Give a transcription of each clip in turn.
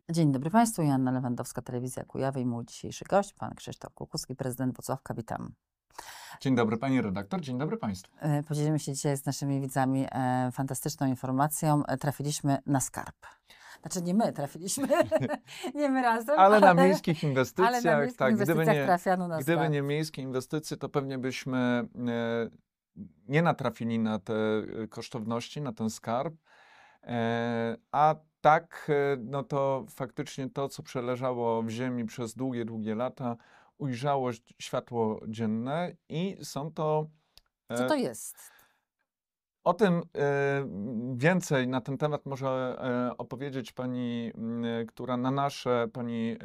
Dzień dobry Państwu, Joanna Lewandowska, Telewizja Kujawy i mój dzisiejszy gość, pan Krzysztof Kukuski, prezydent Włocławka. Witam. Dzień dobry pani redaktor, dzień dobry państwu. Podzielimy się dzisiaj z naszymi widzami fantastyczną informacją. Trafiliśmy na skarb. Znaczy nie my trafiliśmy, nie my razem, Ale na miejskich ale inwestycjach, na miejskich inwestycjach trafiano na gdyby skarb. nie miejskie inwestycje, to pewnie byśmy nie natrafili na te kosztowności, na ten skarb. A tak, no to faktycznie to, co przeleżało w ziemi przez długie, długie lata, ujrzało światło dzienne i są to... Co to jest? O tym więcej na ten temat może opowiedzieć pani, która na nasze, pani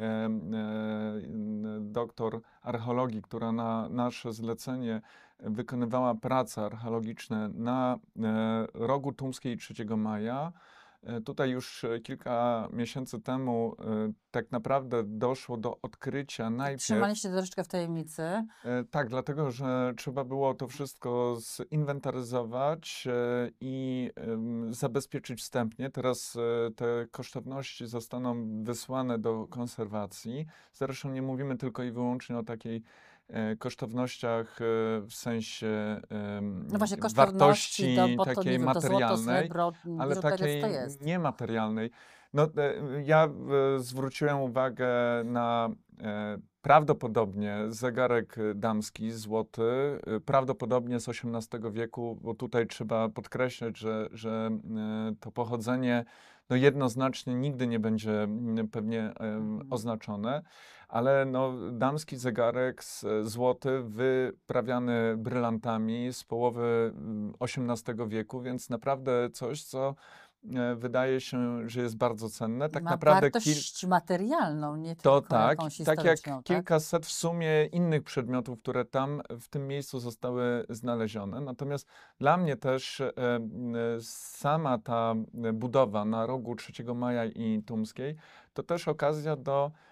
doktor archeologii, która na nasze zlecenie wykonywała prace archeologiczne na rogu Tumskiej 3 maja. Tutaj już kilka miesięcy temu tak naprawdę doszło do odkrycia najpierw... Trzymaliście troszeczkę w tajemnicy. Tak, dlatego że trzeba było to wszystko zinwentaryzować i zabezpieczyć wstępnie. Teraz te kosztowności zostaną wysłane do konserwacji. Zresztą nie mówimy tylko i wyłącznie o takiej kosztownościach w sensie No właśnie, wartości bo to, takiej nie wiem, to złoto, materialnej, srebro, ale biżuteria, co to takiej jest? niematerialnej. No, ja zwróciłem uwagę na prawdopodobnie zegarek damski, złoty, prawdopodobnie z XVIII wieku, bo tutaj trzeba podkreślać, że to pochodzenie no jednoznacznie nigdy nie będzie pewnie oznaczone, ale no, damski zegarek złoty wyprawiany brylantami z połowy XVIII wieku, więc naprawdę coś, co wydaje się, że jest bardzo cenne. Tak Ma naprawdę wartość materialną, nie to tylko tak, jakąś tak jak historyczną, tak? kilkaset w sumie innych przedmiotów, które tam w tym miejscu zostały znalezione. Natomiast dla mnie też sama ta budowa na rogu 3 Maja i Tumskiej to też okazja do